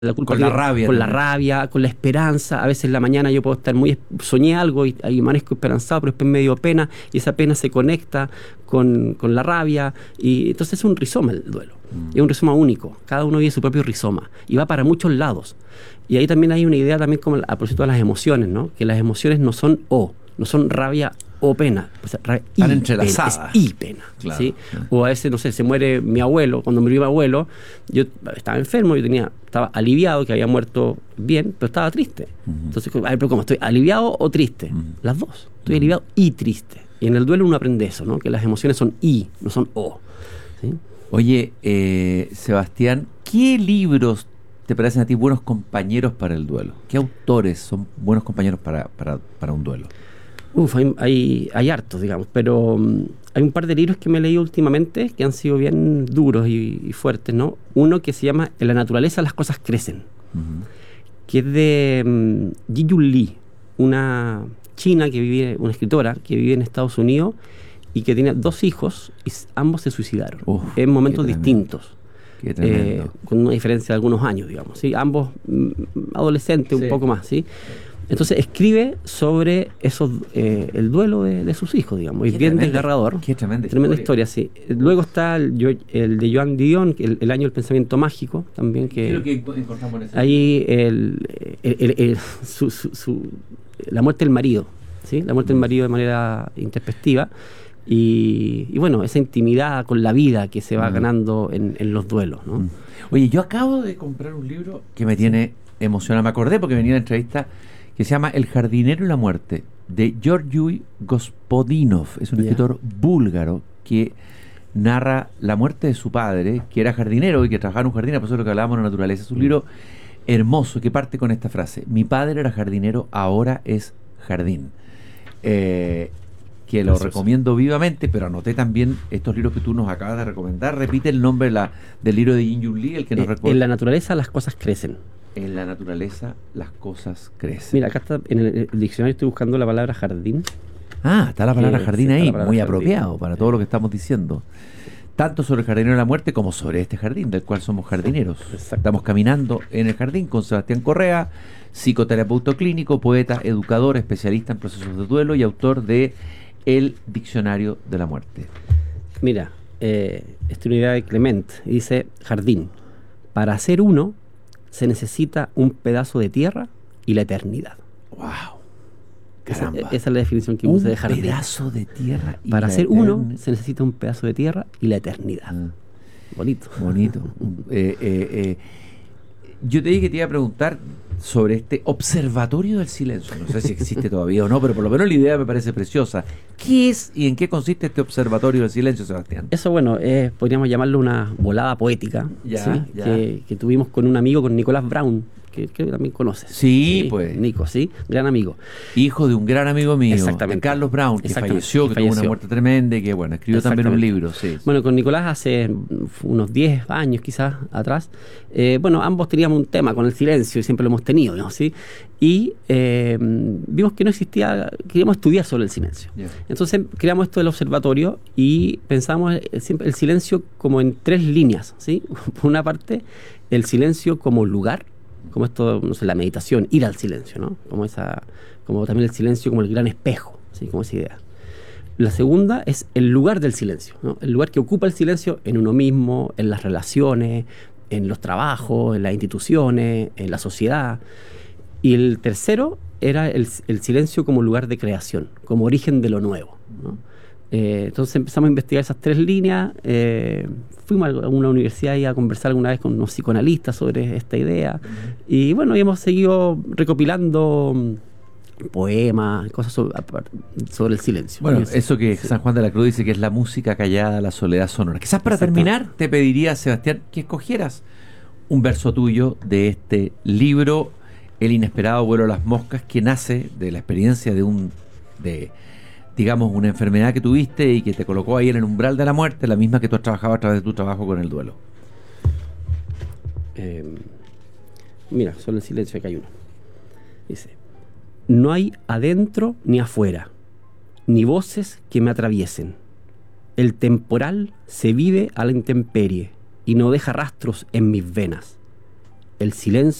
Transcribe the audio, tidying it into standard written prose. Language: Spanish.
la culpa Con la rabia con la también. rabia, con la esperanza. A veces en la mañana yo puedo estar soñé algo y ahí amanezco esperanzado, pero después me dio pena y esa pena se conecta con la rabia y entonces es un rizoma el duelo. Es un rizoma único, cada uno vive su propio rizoma y va para muchos lados. Y ahí también hay una idea también como a propósito de las emociones, ¿no? Que las emociones no son no son rabia o pena, pues, Están entrelazadas. Pena, es y pena, Claro, ¿sí? claro. O a veces, no sé, se muere mi abuelo. Cuando murió mi abuelo, yo estaba enfermo, estaba aliviado que había muerto bien, pero estaba triste. Entonces, a ver, pero ¿cómo? ¿Estoy aliviado o triste? Las dos. Estoy aliviado y triste. Y en el duelo uno aprende eso, ¿no? Que las emociones son y, no son o. ¿Sí? Oye, Sebastián, ¿qué libros te parecen a ti buenos compañeros para el duelo? ¿Qué autores son buenos compañeros para un duelo? Hay hartos, digamos, pero hay un par de libros que me he leído últimamente que han sido bien duros y fuertes, ¿no? Uno que se llama En la naturaleza las cosas crecen, que es de Ji Yun Lee, una china una escritora que vive en Estados Unidos y que tiene 2 hijos y ambos se suicidaron en momentos distintos. Qué tremendo. Con una diferencia de algunos años, digamos, ¿sí? Ambos adolescentes, Sí. un poco más, ¿sí? Entonces escribe sobre el duelo de sus hijos, digamos, y es bien desgarrador. Qué tremenda historia, sí. Luego está el de Joan Didion, el año del pensamiento mágico, también que... ¿Qué es lo que encontramos en ese? Ahí la muerte del marido, ¿sí? La muerte del marido de manera introspectiva. Y bueno, esa intimidad con la vida que se va ganando en los duelos, ¿no? Oye, yo acabo de comprar un libro que me tiene emocionado. Me acordé porque venía una entrevista que se llama El jardinero y la muerte, de Georgiy Gospodinov. Es un escritor búlgaro que narra la muerte de su padre, que era jardinero y que trabajaba en un jardín, por eso es lo que hablábamos de la naturaleza. Es un libro hermoso que parte con esta frase: mi padre era jardinero, ahora es jardín. Que lo recomiendo vivamente, pero anoté también estos libros que tú nos acabas de recomendar. Repite el nombre del libro de Ji Yun Lee, el que nos recuerda. En la naturaleza las cosas crecen. En la naturaleza las cosas crecen. Mira, acá está en el diccionario, estoy buscando la palabra jardín. Está la palabra jardín ahí, muy jardín. apropiado para todo lo que estamos diciendo. Tanto sobre el jardinero de la muerte como sobre este jardín, del cual somos jardineros. Estamos caminando en el jardín con Sebastián Correa, psicoterapeuta clínico, poeta, educador, especialista en procesos de duelo y autor de El Diccionario de la Muerte. Mira, esta es una idea de Clement, y dice: jardín, para ser uno se necesita un pedazo de tierra y la eternidad. ¡Wow! Esa es la definición que puse de jardín. Un pedazo de tierra y para la ser uno se necesita un pedazo de tierra y la eternidad. Bonito. Yo te dije que te iba a preguntar sobre este observatorio del silencio. No sé si existe todavía o no, pero por lo menos la idea me parece preciosa. ¿Qué es y en qué consiste este observatorio del silencio, Sebastián? Eso, bueno, podríamos llamarlo una volada poética, ¿sí? Que tuvimos con un amigo, con Nicolás Brown, que también conoces. Sí, pues. Nico, sí, gran amigo. Hijo de un gran amigo mío, Exactamente. Carlos Brown, que falleció, que tuvo una muerte tremenda y que, bueno, escribió también un libro. Sí. Bueno, con Nicolás hace unos 10 años quizás atrás, bueno, ambos teníamos un tema con el silencio y siempre lo hemos tenido, ¿no? ¿Sí? Y vimos que no existía, queríamos estudiar sobre el silencio. Entonces creamos esto del observatorio y pensamos siempre el silencio como en 3 líneas, ¿sí? Por una parte, el silencio como lugar, como esto, no sé, la meditación, ir al silencio, ¿no? Como también el silencio como el gran espejo, ¿sí? Como esa idea. La segunda es el lugar del silencio, ¿no? El lugar que ocupa el silencio en uno mismo, en las relaciones, en los trabajos, en las instituciones, en la sociedad. Y el tercero era el silencio como lugar de creación, como origen de lo nuevo, ¿no? Entonces empezamos a investigar esas 3 líneas. Fuimos a una universidad y a conversar alguna vez con unos psicoanalistas sobre esta idea. Y bueno, hemos seguido recopilando poemas, cosas sobre el silencio. Bueno, eso que San Juan de la Cruz dice que es la música callada, la soledad sonora. Quizás para terminar te pediría, Sebastián, que escogieras un verso tuyo de este libro, El inesperado vuelo a las moscas, que nace de la experiencia digamos, una enfermedad que tuviste y que te colocó ahí en el umbral de la muerte, la misma que tú has trabajado a través de tu trabajo con el duelo. Mira, solo el silencio, acá hay uno. Dice: no hay adentro ni afuera, ni voces que me atraviesen. El temporal se vive a la intemperie y no deja rastros en mis venas. el silencio